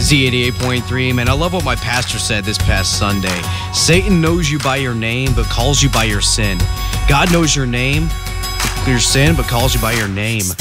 Z88.3, man. I love what my pastor said this past Sunday. Satan knows you by your name, but calls you by your sin. God knows your name, your sin, but calls you by your name.